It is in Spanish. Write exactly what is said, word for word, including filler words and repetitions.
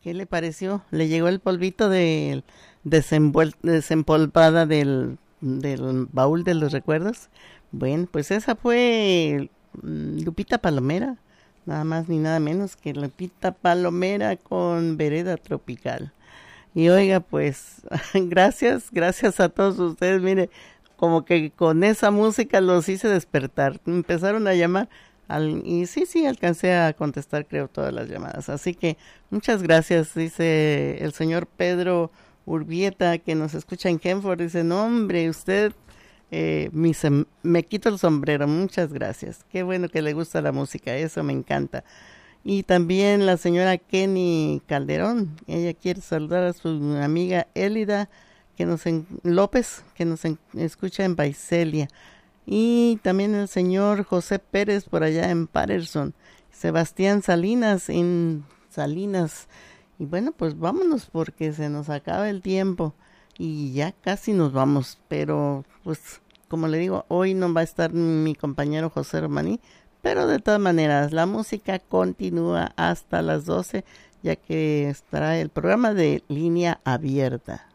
¿Qué le pareció? ¿Le llegó el polvito de desenvuel- desempolvada del, del baúl de los recuerdos? Bueno, pues esa fue mm, Lupita Palomera, nada más ni nada menos que Lupita Palomera con Vereda Tropical. Y oiga, pues, gracias, gracias a todos ustedes. Mire, como que con esa música los hice despertar. Empezaron a llamar al, y sí, sí, alcancé a contestar, creo, todas las llamadas. Así que muchas gracias, dice el señor Pedro Urbieta, que nos escucha en Kenford. Dice, no, hombre, usted eh, mi sem- me quito el sombrero. Muchas gracias. Qué bueno que le gusta la música, eso me encanta. Y también la señora Kenny Calderón, ella quiere saludar a su amiga Élida que nos en, López, que nos en, escucha en Baicelia. Y también el señor José Pérez por allá en Patterson. Sebastián Salinas en Salinas. Y bueno, pues vámonos porque se nos acaba el tiempo y ya casi nos vamos. Pero pues como le digo, hoy no va a estar mi compañero José Romaní. Pero de todas maneras, la música continúa hasta las doce, ya que estará el programa de Línea Abierta.